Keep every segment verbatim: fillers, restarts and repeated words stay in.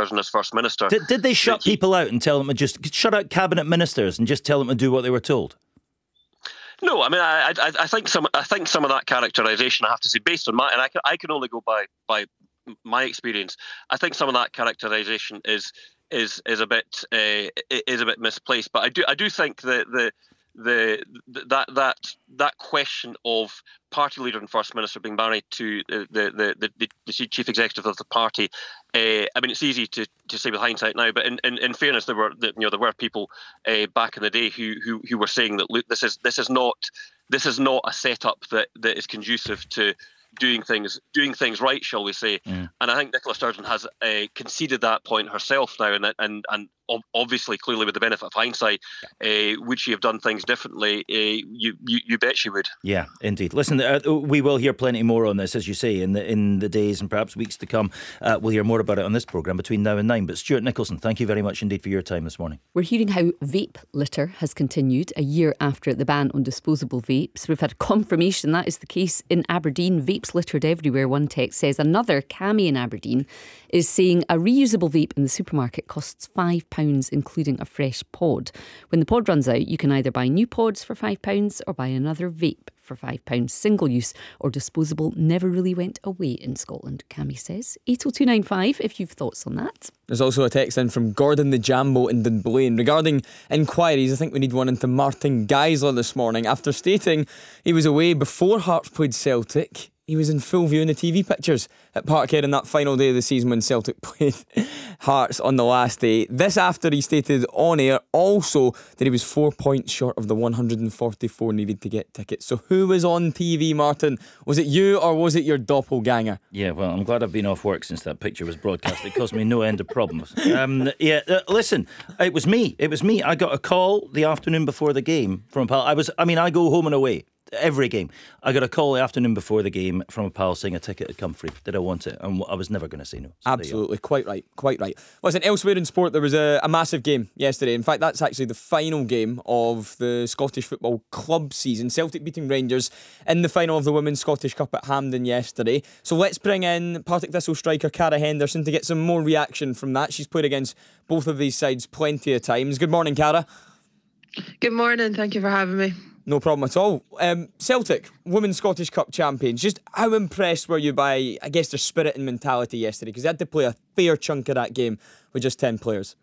Sturgeon as First Minister. Did, did they shut he, people out and tell them to just shut out cabinet ministers and just tell them to do what they were told? No, I mean, I, I, I think some, I think some of that characterisation, I have to say, based on my, and I can, I can only go by, by my experience. I think some of that characterisation is, is, is a bit, uh, is a bit misplaced. But I do, I do think that the, the, that, that, that question of party leader and First Minister being married to the, the, the, the chief executive of the party. Uh, I mean, it's easy to, to say with hindsight now, but in, in, in fairness, there were you know there were people uh, back in the day who, who who were saying that look, this is this is not this is not a setup that, that is conducive to doing things doing things right, shall we say? Mm. And I think Nicola Sturgeon has uh, conceded that point herself now, and and and obviously, clearly, with the benefit of hindsight, uh, would she have done things differently? Uh, you, you you bet she would. Yeah, indeed. Listen, uh, we will hear plenty more on this, as you say, in the in the days and perhaps weeks to come. Uh, we'll hear more about it on this programme between now and nine. But Stuart Nicholson, thank you very much indeed for your time this morning. We're hearing how vape litter has continued a year after the ban on disposable vapes. We've had confirmation that is the case in Aberdeen. Vapes littered everywhere, one text says. Another, Cammy in Aberdeen, is saying a reusable vape in the supermarket costs five pounds, including a fresh pod. When the pod runs out, you can either buy new pods for five pounds or buy another vape for five pounds. Single use or disposable never really went away in Scotland, Cammy says. eight oh two nine five if you've thoughts on that. There's also a text in from Gordon the Jambo in Dunblane regarding inquiries. I think we need one into Martin Geisler this morning. After stating he was away before Hearts played Celtic, he was in full view in the T V pictures at Parkhead on that final day of the season when Celtic played Hearts on the last day. This after he stated on air also that he was four points short of the one hundred forty-four needed to get tickets. So who was on T V, Martin? Was it you or was it your doppelganger? Yeah, well, I'm glad I've been off work since that picture was broadcast. It caused me no end of problems. Um, yeah, uh, listen, it was me. It was me. I got a call the afternoon before the game from a pal. I was, I mean, I go home and away every game. I got a call the afternoon before the game from a pal saying a ticket had come free. Did I want it? And I was never going to say no. So absolutely, quite right, quite right. Listen, elsewhere in sport, there was a, a massive game yesterday. In fact, that's actually the final game of the Scottish Football Club season. Celtic beating Rangers in the final of the Women's Scottish Cup at Hampden yesterday. So let's bring in Partick Thistle striker Cara Henderson to get some more reaction from that. She's played against both of these sides plenty of times. Good morning, Cara. Good morning, thank you for having me. No problem at all. Um, Celtic, Women's Scottish Cup champions. Just how impressed were you by, I guess, their spirit and mentality yesterday? Because they had to play a fair chunk of that game with just ten players.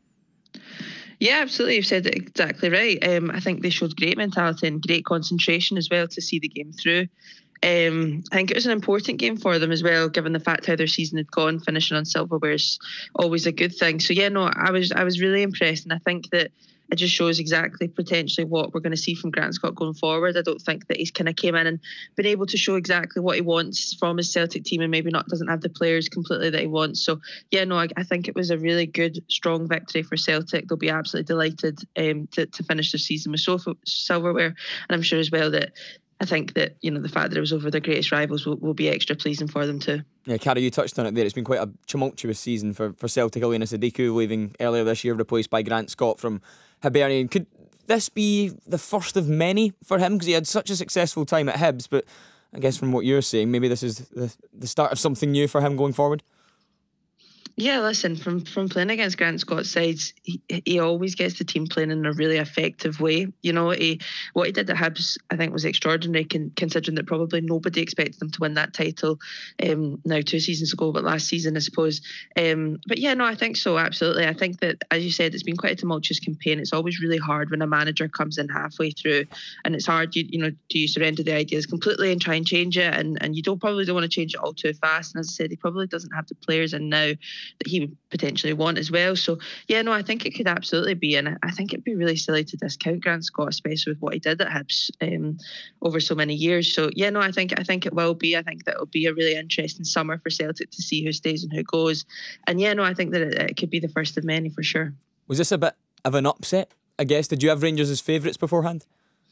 Yeah, absolutely. You've said it exactly right. Um, I think they showed great mentality and great concentration as well to see the game through. Um, I think it was an important game for them as well, given the fact how their season had gone. Finishing on silverware is always a good thing. So yeah, no, I was I was really impressed, and I think that it just shows exactly potentially what we're going to see from Grant Scott going forward. I don't think that he's kind of came in and been able to show exactly what he wants from his Celtic team, and maybe not doesn't have the players completely that he wants. So yeah, no, I, I think it was a really good, strong victory for Celtic. They'll be absolutely delighted um, to, to finish their season with sofa, silverware, and I'm sure as well that I think that, you know, the fact that it was over their greatest rivals will, will be extra pleasing for them too. Yeah, Cara, you touched on it there. It's been quite a tumultuous season for, for Celtic. Elena Sadiku leaving earlier this year, replaced by Grant Scott from Hibernian. Could this be the first of many for him? Because he had such a successful time at Hibs, but I guess from what you're saying, maybe this is the, the start of something new for him going forward? Yeah, listen, from from playing against Grant Scott's sides, he, he always gets the team playing in a really effective way. You know, he, what he did at Hibs, I think, was extraordinary, con, considering that probably nobody expected them to win that title um, now two seasons ago, but last season, I suppose. Um, but yeah, no, I think so, absolutely. I think that, as you said, it's been quite a tumultuous campaign. It's always really hard when a manager comes in halfway through, and it's hard, you, you know, do you surrender the ideas completely and try and change it? And, and you don't probably don't want to change it all too fast. And as I said, he probably doesn't have the players in now that he would potentially want as well. So yeah, no, I think it could absolutely be, and I think it'd be really silly to discount Grant Scott, especially with what he did at Hibs um, over so many years. So yeah, no, I think I think it will be. I think that it'll be a really interesting summer for Celtic to see who stays and who goes. And yeah, no, I think that it, it could be the first of many for sure. Was this a bit of an upset, I guess? Did you have Rangers as favourites beforehand?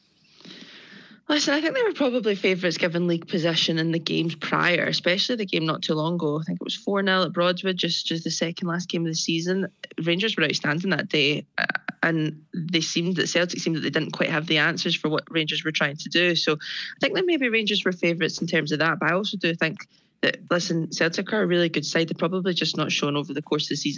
Listen, I think they were probably favourites given league position in the games prior, especially the game not too long ago. I think it was four nil at Broadwood, just, just the second last game of the season. Rangers were outstanding that day, uh, and they seemed that Celtic seemed that they didn't quite have the answers for what Rangers were trying to do. So I think that maybe Rangers were favourites in terms of that, but I also do think that, listen, Celtic are a really good side. They're probably just not shown over the course of the season